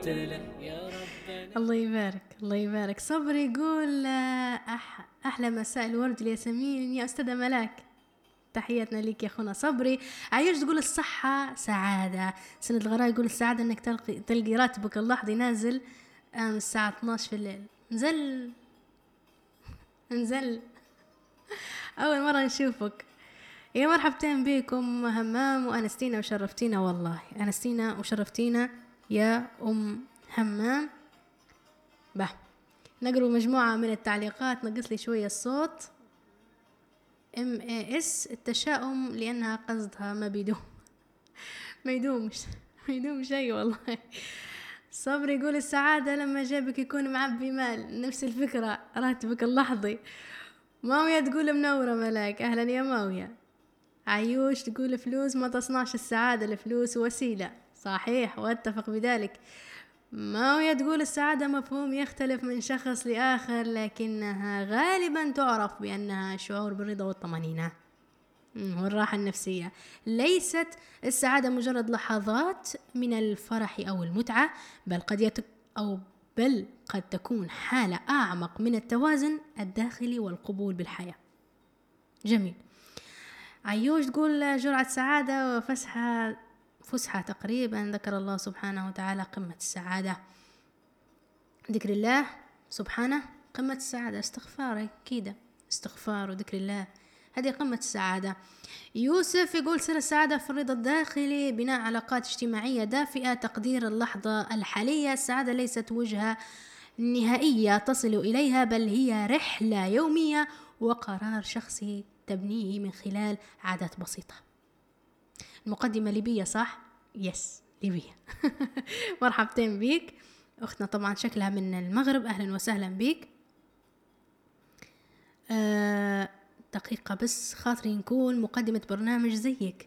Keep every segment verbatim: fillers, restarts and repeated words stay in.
الله يبارك الله يبارك. صبر يقول أح أحلى مساء الورد الياسمين يا أستاذة ملاك، تحياتنا ليك يا أخونا صبري. عيوش تقول الصحة سعادة. سنة الغراء يقول السعادة أنك تلقي, تلقي راتبك اللحظي نازل آم الساعة اثنا عشر في الليل. نزل نزل أول مرة نشوفك. يا مرحبتين بكم همام وأنستينا وشرفتينا، والله أنستينا وشرفتينا يا أم همام. به نقرأ مجموعة من التعليقات. نقص لي شوية الصوت. ام اي اس التشاؤم لأنها قصدها ما بيدوم ما يدومش ما يدوم شيء والله. صبر يقول السعادة لما جابك يكون معبي مال، نفس الفكرة راتبك اللحظي. ماوية تقول منورة ملاك، أهلا يا ماوية. عيوش تقول فلوس ما تصنعش السعادة، الفلوس وسيلة. صحيح واتفق بذلك. ماوية تقول السعادة مفهوم يختلف من شخص لآخر، لكنها غالبا تعرف بأنها شعور بالرضا والطمأنينة والراحة النفسية. ليست السعادة مجرد لحظات من الفرح أو المتعة، بل قد يتك أو بل قد تكون حالة أعمق من التوازن الداخلي والقبول بالحياة. جميل. عيوش تقول جرعة سعادة وفسحة فسحة تقريبا ذكر الله سبحانه وتعالى قمة السعادة. ذكر الله سبحانه قمة السعادة. استغفار كده، استغفار وذكر الله هذه قمة السعادة. يوسف يقول سر السعادة في الرضا الداخلي، بناء علاقات اجتماعية دافئة، تقدير اللحظة الحالية. السعادة ليست وجهة نهائية تصل إليها، بل هي رحلة يومية وقرار شخصي تبنيه من خلال عادات بسيطة. المقدمة ليبية صح؟ يس ليبية. مرحبتين بيك أختنا، طبعا شكلها من المغرب، أهلا وسهلا بيك. أه دقيقة بس خاطري نكون مقدمة برنامج زيك.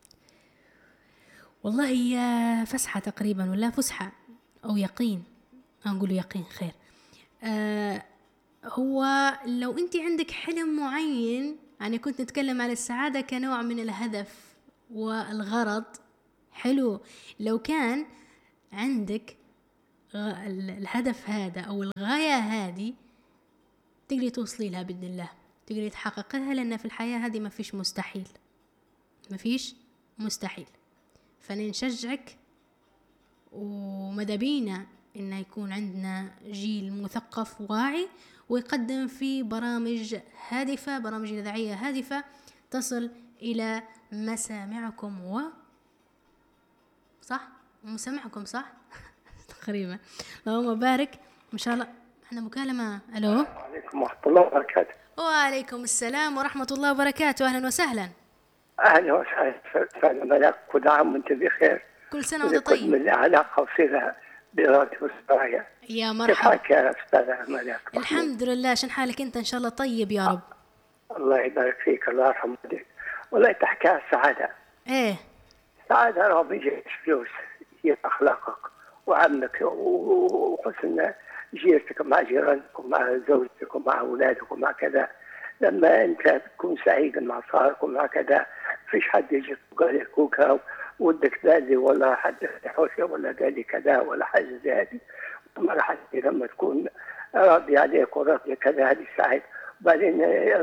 والله هي فسحة تقريبا ولا فسحة أو يقين، أنقول يقين خير. أه هو لو أنت عندك حلم معين، أنا كنت نتكلم على السعادة كنوع من الهدف والغرض. حلو. لو كان عندك الهدف هذا أو الغاية هذه تقدري توصلي لها بإذن الله، تقدري تحققها، لأن في الحياة هذه ما فيش مستحيل، ما فيش مستحيل. فنشجعك ومدبينا إن يكون عندنا جيل مثقف واعي ويقدم في برامج هادفة، برامج إذاعية هادفة تصل إلى مسامعكم و صح مسامعكم صح تقريبا. اللهم بارك ما شاء الله. احنا مكالمة. الو. وعليكم ورحمة الله وبركاته. وعليكم السلام ورحمة الله وبركاته. اهلا وسهلا. اهلا وسهلا استاذ ملاك، كل عام وانت بخير. كل سنة وانت طيب. من العلاقة وصلها براتب السرايا. يا مرحبا. كيف حالك يا استاذ ملاك؟ الحمد لله. شن حالك انت؟ ان شاء الله طيب يا رب. الله يبارك فيك، الله يرحم والديك. والله تحكي عن السعادة. ايه السعادة راه بيجيش فلوس، هي اخلاقك وعمك وحسن جيرتك مع جيرانك ومع زوجتك ومع اولادك ومع كذا. لما انت تكون سعيد مع صارك ومع كذا، فيش حد يجي يقول لك كوكا ودك بالي ولا حد حوشه ولا قال لي كذا ولا حاجه زي هذه. مرحلة لما تكون راضي عليك وراضي كذا هذه سعيد. وبعدين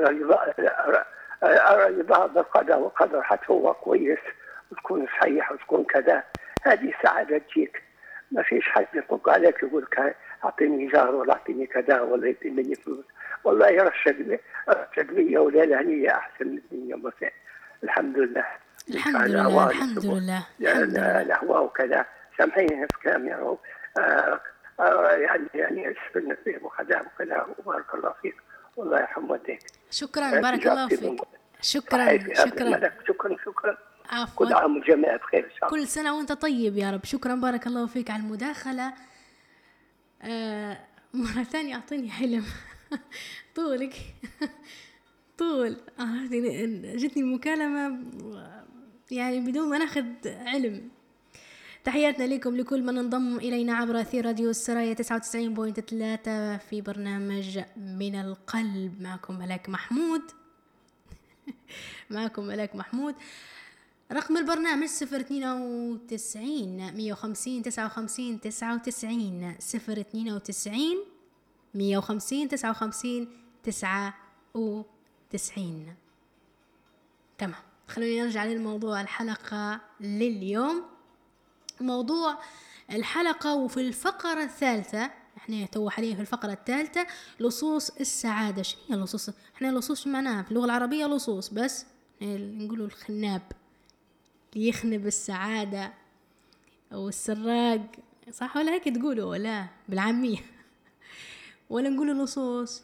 الرضا بالقدر والقدر حتى هو كويس وتكون صحيح وتكون كذا، هذه سعادة تجيك. ما فيش حد يطلق عليك يقول لك اعطيني جار ولا اعطيني كذا ولا يعطيني فلوس. والله رشد رشد لي ولا هنيه احسن من الدنيا مثلا. الحمد لله الحمد لله الحمد لله الحمد لله. الهواء وكذا سامحيني في كلامي آه آه يعني يعني اسفلنا فيه وخدام وكذا. وبارك الله فيك والله يرحم والديك. شكرا بارك الله فيك. شكرا شكرا شكرا شكرا. عفوا. كل عام والجميع بخير ان شاء الله. كل سنة وانت طيب يا رب. شكرا بارك الله فيك على المداخلة. آه مرة ثانية أعطيني حلم. طولك طول آه جتني المكالمة يعني بدون ما ناخذ علم. تحياتنا لكم لكل من انضم إلينا عبر أثير راديو السرايا تسعة وتسعين فاصلة ثلاثة في برنامج من القلب. معكم ملاك محمود. معكم ملاك محمود. رقم البرنامج صفر اثنين وتسعين مية وخمسين تسعة وخمسين تسعة وتسعين، صفر اثنين وتسعين مية وخمسين تسعة وخمسين تسعة وتسعين. تمام، خلونا نرجع للموضوع الحلقة لليوم. موضوع الحلقة وفي الفقرة الثالثة، احنا تو حاليا في الفقرة الثالثة، لصوص السعادة. شنو هي لصوص؟ احنا لصوص معناها في اللغة العربية لصوص، بس نقولوا الخناب اللي يخنب السعادة او السراق، صح ولا هيك تقولوا؟ ولا بالعامية ولا نقولوا لصوص؟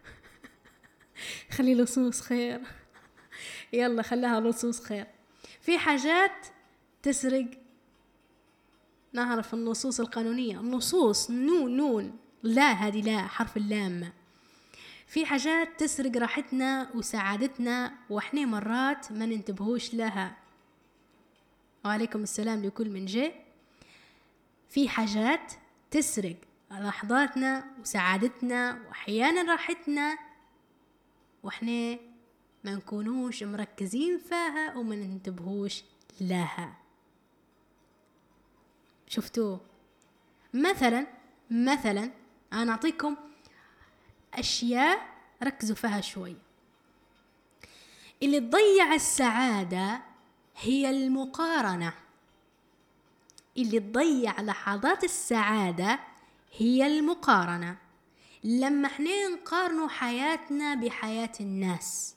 خلي لصوص خير. يلا خلاها لصوص خير. في حاجات تسرق، نعرف النصوص القانونية، النصوص نون نون لا، هذه لا، حرف اللام. في حاجات تسرق راحتنا وسعادتنا واحنا مرات ما ننتبهوش لها. وعليكم السلام لكل من جاء. في حاجات تسرق لحظاتنا وسعادتنا واحيانا راحتنا واحنا ما نكونوش مركزين فيها وما ننتبهوش لها. شفتوا؟ مثلا مثلا انا اعطيكم اشياء ركزوا فيها شوي. اللي تضيع السعادة هي المقارنة. اللي تضيع لحظات السعادة هي المقارنة. لما احنا نقارنوا حياتنا بحياة الناس،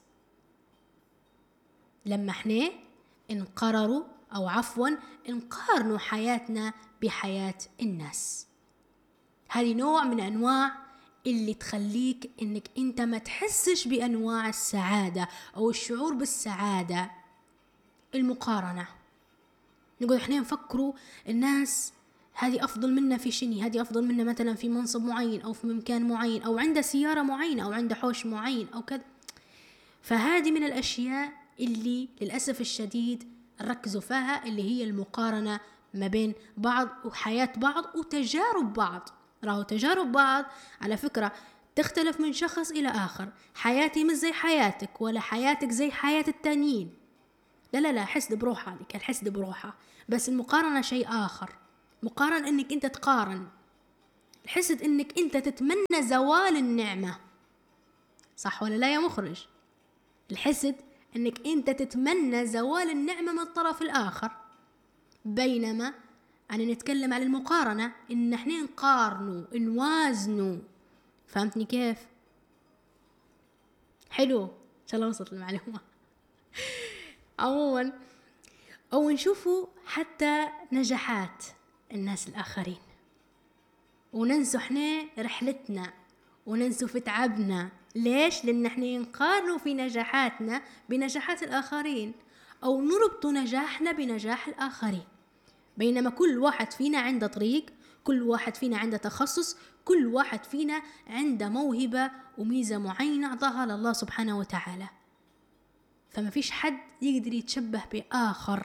لما احنا نقرروا او عفوا نقارنوا حياتنا بحياة الناس، هذه نوع من انواع اللي تخليك انك انت ما تحسش بانواع السعادة او الشعور بالسعادة. المقارنة، نقول احنا نفكروا الناس هذه افضل منا في شني، هذه افضل منا مثلا في منصب معين او في مكان معين او عنده سيارة معينة او عنده حوش معين او كذا. فهذه من الاشياء اللي للاسف الشديد ركزوا فيها، اللي هي المقارنة ما بين بعض وحياة بعض وتجارب بعض. راهو تجارب بعض على فكرة تختلف من شخص إلى آخر. حياتي مش زي حياتك ولا حياتك زي حياة التانيين، لا لا لا، حسد بروحها، لك الحسد بروحها. بس المقارنة شيء آخر. مقارنة إنك أنت تقارن، الحسد إنك أنت تتمنى زوال النعمة، صح ولا لا يا مخرج؟ الحسد إنك أنت تتمنى زوال النعمة من الطرف الآخر. بينما أنا نتكلم عن المقارنة، إن احنا نقارنوا نوازنوا. فهمتني كيف؟ حلو، إن شاء الله وصلت المعلومة. عموما أو نشوفوا حتى نجاحات الناس الآخرين وننسوا احنا رحلتنا وننسوا في تعبنا. ليش؟ لأن احنا نقارنوا في نجاحاتنا بنجاحات الآخرين أو نربطوا نجاحنا بنجاح الآخرين. بينما كل واحد فينا عنده طريق، كل واحد فينا عنده تخصص، كل واحد فينا عنده موهبة وميزة معينة أعطاها لله سبحانه وتعالى. فما فيش حد يقدر يتشبه بآخر.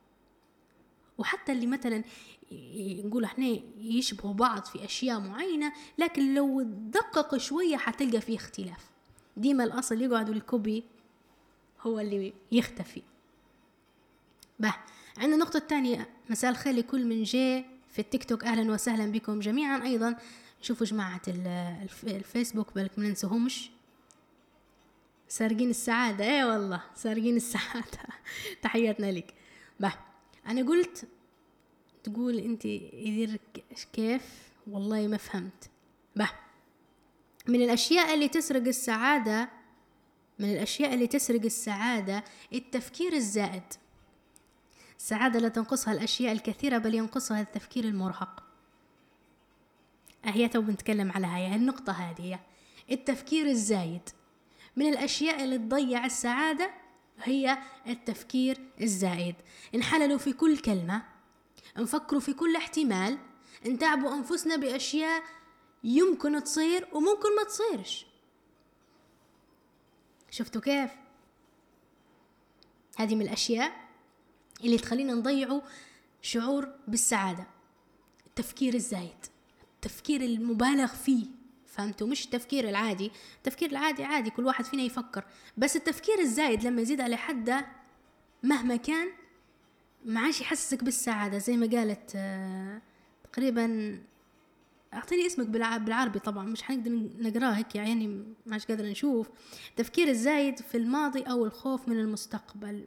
وحتى اللي مثلا نقول احنا يشبهوا بعض في أشياء معينة، لكن لو تدقق شوية حتلقى فيه اختلاف. ديما الأصل يقعد الكوبي هو اللي يختفي. به عندنا النقطة الثانية. مساء الخير لكل من جاء في التيك توك، أهلا وسهلا بكم جميعا. أيضا شوفوا جماعة الفيسبوك بالك ما ننسوهمش. سارقين السعادة، ايه والله سارقين السعادة. تحياتنا لك. به أنا قلت تقول أنت يدير كيف؟ والله ما فهمت. به من الأشياء اللي تسرق السعادة، من الأشياء اللي تسرق السعادة التفكير الزائد. السعادة لا تنقصها الأشياء الكثيرة بل ينقصها التفكير المرهق. أهي تو بنتكلم على هاي النقطة هذه. التفكير الزايد من الأشياء اللي تضيع السعادة هي التفكير الزائد. نحللوا في كل كلمة، نفكروا في كل احتمال، نتعبوا أنفسنا بأشياء يمكن تصير وممكن ما تصيرش. شفتوا كيف؟ هذه من الأشياء اللي تخلينا نضيعوا شعور بالسعادة. التفكير الزايد، التفكير المبالغ فيه. فهمتوا؟ مش التفكير العادي. التفكير العادي عادي كل واحد فينا يفكر، بس التفكير الزايد لما يزيد على حده مهما كان ما عادش يحسسك بالسعادة. زي ما قالت آه تقريبا، أعطيني اسمك بالعربي طبعا مش حنقدر نقراه هيك يعني ما عادش قادر نشوف. تفكير الزايد في الماضي أو الخوف من المستقبل.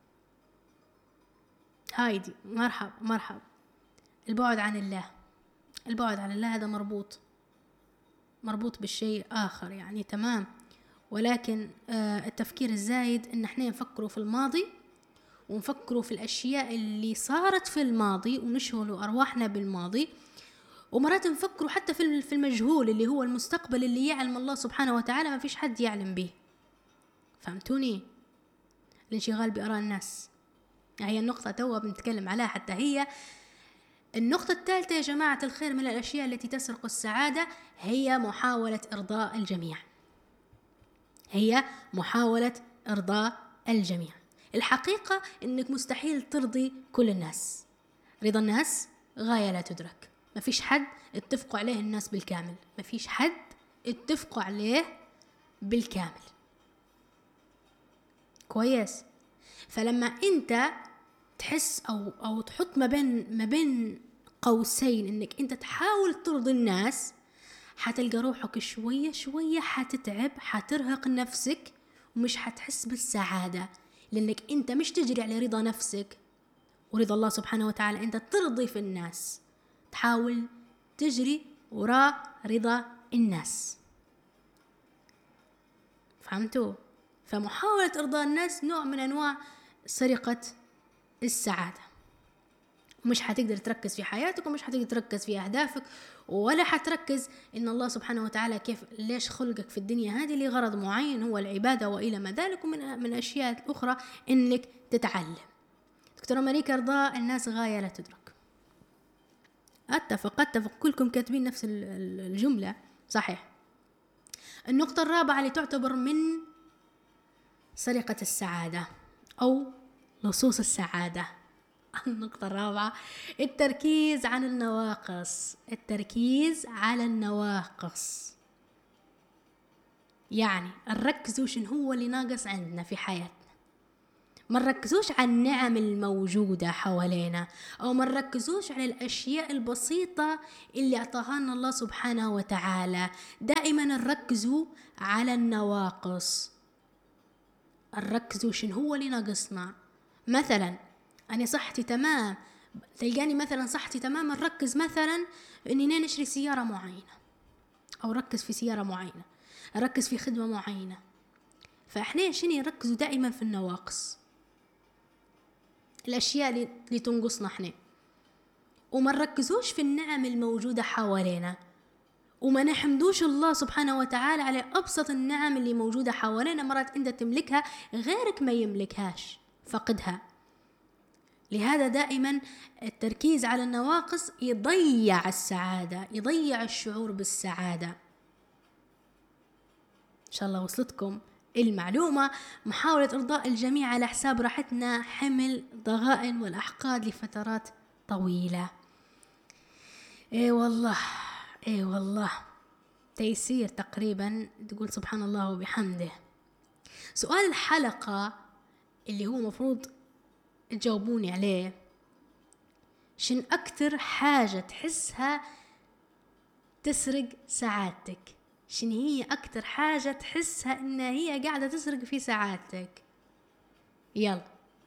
هايدي مرحب مرحب. البعد عن الله، البعد عن الله هذا مربوط مربوط بالشيء آخر يعني تمام. ولكن آه التفكير الزايد إن احنا نفكروا في الماضي ونفكروا في الأشياء اللي صارت في الماضي ونشغلوا أرواحنا بالماضي، ومرات نفكروا حتى في المجهول اللي هو المستقبل اللي يعلم الله سبحانه وتعالى ما فيش حد يعلم به. فهمتوني؟ الانشغال بآراء الناس هي النقطة توا بنتكلم عليها، حتى هي النقطة الثالثة يا جماعة الخير من الأشياء التي تسرق السعادة هي محاولة إرضاء الجميع. هي محاولة إرضاء الجميع. الحقيقة إنك مستحيل ترضي كل الناس. رضا الناس غاية لا تدرك. ما فيش حد اتفقوا عليه الناس بالكامل، ما فيش حد اتفقوا عليه بالكامل. كويس؟ فلما انت تحس او او تحط ما بين ما بين قوسين انك انت تحاول ترضي الناس، حتلقى روحك شوية شوية حتتعب، حترهق نفسك ومش حتحس بالسعادة، لانك انت مش تجري على رضا نفسك ورضا الله سبحانه وتعالى، انت ترضي في الناس، تحاول تجري وراء رضا الناس. فهمتوا؟ فمحاولة إرضاء الناس نوع من أنواع سرقة السعادة. مش حتقدر تركز في حياتك ومش حتقدر تركز في أهدافك، ولا حتركز إن الله سبحانه وتعالى كيف ليش خلقك في الدنيا هذه لغرض معين هو العبادة وإلى ما ذلك، ومن من أشياء أخرى إنك تتعلم. دكتورة ماريكا، إرضاء الناس غاية لا تدرك. أتفق أتفق كلكم كاتبين نفس الجملة صحيح. النقطة الرابعة اللي تعتبر من سرقة السعادة أو لصوص السعادة، النقطة الرابعة التركيز على النواقص. التركيز على النواقص يعني نركزوا شنو هو اللي ناقص عندنا في حياتنا، ما نركزوش على النعم الموجودة حوالينا، أو ما نركزوش على الأشياء البسيطة اللي أعطاها لنا الله سبحانه وتعالى. دائما نركزوا على النواقص، نركزوا شنو هو اللي ناقصنا. مثلا أنا صحتي تمام، تلقاني مثلا صحتي تمام، نركز مثلا إني نشري سيارة معينة أو ركز في سيارة معينة، ركز في خدمة معينة. فإحنا شنو نركزوا دائما في النواقص، الأشياء اللي تنقصنا إحنا، وما نركزوش في النعم الموجودة حوالينا، وما نحمدوش الله سبحانه وتعالى على أبسط النعم اللي موجودة حوالينا. مرات أنت تملكها غيرك ما يملكهاش، فقدها. لهذا دائما التركيز على النواقص يضيع السعادة، يضيع الشعور بالسعادة. إن شاء الله وصلتكم المعلومة. محاولة إرضاء الجميع على حساب راحتنا حمل ضغائن والأحقاد لفترات طويلة. إيه والله إيه والله تيسير تقريبا تقول سبحان الله وبحمده. سؤال الحلقة اللي هو مفروض تجاوبوني عليه، شن أكتر حاجة تحسها تسرق سعادتك؟ شن هي أكتر حاجة تحسها إن هي قاعدة تسرق في سعادتك؟ يلا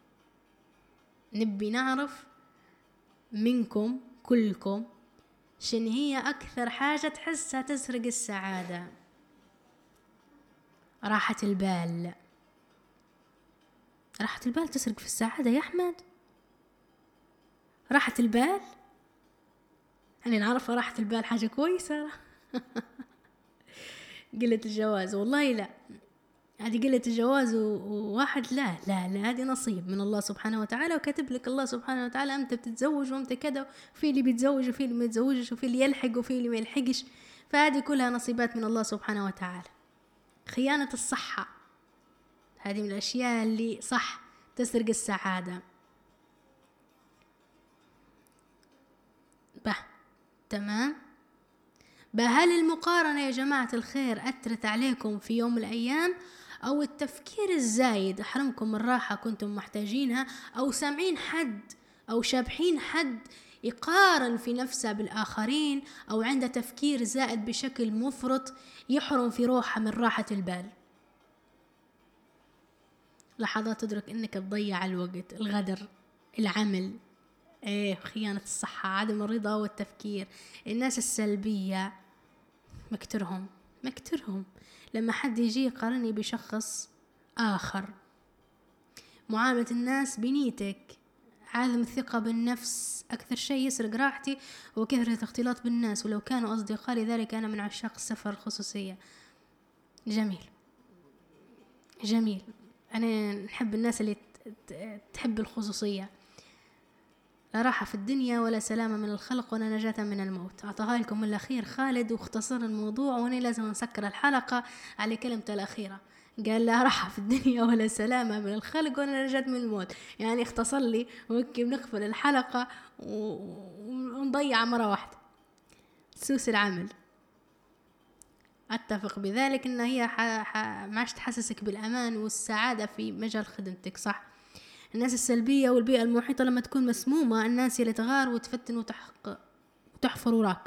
نبي نعرف منكم كلكم شن هي أكثر حاجة تحسها تسرق السعادة. راحة البال. راحة البال تسرق في السعادة يا أحمد؟ راحة البال؟ أنا نعرف راحة البال حاجة كويسة. قلة الجواز والله لا، هذه قلة الجواز وواحد لا لا لا هذه نصيب من الله سبحانه وتعالى، وكاتب لك الله سبحانه وتعالى أنت بتتزوج وأنت كذا، وفي اللي بيتزوج وفي اللي ما يتزوجش، وفي اللي يلحق وفي اللي ما يلحقش. فهذه كلها نصيبات من الله سبحانه وتعالى. خيانة الصحة هذه من الأشياء اللي صح تسرق السعادة. به تمام. بهل المقارنة يا جماعة الخير أثرت عليكم في يوم من الأيام، أو التفكير الزايد حرمكم من راحة كنتم محتاجينها، أو سامعين حد أو شابحين حد يقارن في نفسه بالآخرين، أو عنده تفكير زائد بشكل مفرط يحرم في روحه من راحة البال. لحظات تدرك إنك تضيع الوقت، الغدر، العمل، إيه، خيانة الصحة، عدم الرضا والتفكير. الناس السلبية مكترهم مكترهم لما حد يجي يقارني بشخص آخر. معاملة الناس بنيتك، عدم الثقة بالنفس، أكثر شيء يسرق راحتي وكثرة الاختلاط بالناس، ولو كانوا أصدقاء. لذلك أنا من عشاق السفر الخصوصية. جميل جميل، أنا نحب الناس اللي تحب الخصوصية. لا راحة في الدنيا ولا سلامة من الخلق ولا نجاة من الموت. أعطاها لكم الأخير خالد واختصر الموضوع، وأنا لازم نسكر الحلقة على كلمته الأخيرة. قال لا راحة في الدنيا ولا سلامة من الخلق ولا نجاة من الموت، يعني اختصر لي وكي بنقفل الحلقة ونضيع مرة واحدة. سوس العمل، أتفق بذلك إن هي ح... ح... معش تحسسك بالأمان والسعادة في مجال خدمتك، صح؟ الناس السلبية والبيئة المحيطة لما تكون مسمومة، الناس اللي تغار وتفتن وتحق... وتحفر وراك.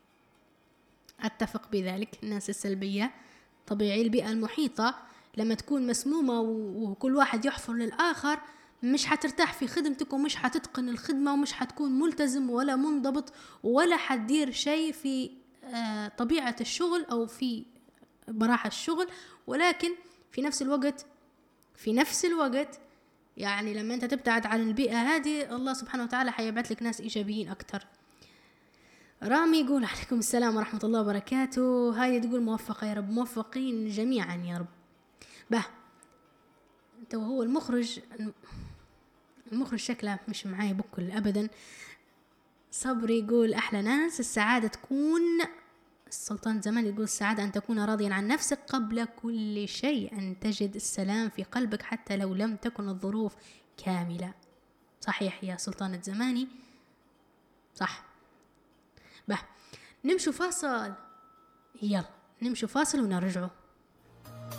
أتفق بذلك. الناس السلبية طبيعي. البيئة المحيطة لما تكون مسمومة وكل واحد يحفر للآخر، مش حترتاح في خدمتك ومش حتتقن الخدمة ومش حتكون ملتزم ولا منضبط ولا حتدير شيء في طبيعة الشغل أو في براحة الشغل. ولكن في نفس الوقت في نفس الوقت يعني لما أنت تبتعد عن البيئة هذه، الله سبحانه وتعالى حيبعث لك ناس إيجابيين أكتر. رامي يقول عليكم السلام ورحمة الله وبركاته. هاي تقول موفقة يا رب، موفقين جميعا يا رب. به أنت وهو المخرج المخرج شكله مش معاي بكل أبدا. صبري يقول أحلى ناس السعادة تكون، السلطان زمان يقول السعادة أن تكون راضيا عن نفسك قبل كل شيء، أن تجد السلام في قلبك حتى لو لم تكن الظروف كاملة. صحيح يا سلطان الزماني، صح. به نمشوا فاصل، يلا نمشوا فاصل ونرجعوا.